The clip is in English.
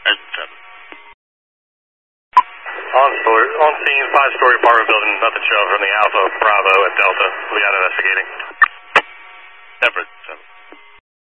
On scene, 5-story apartment building, nothing shown from the Alpha, Bravo, and Delta. We got investigating. Separate, 7.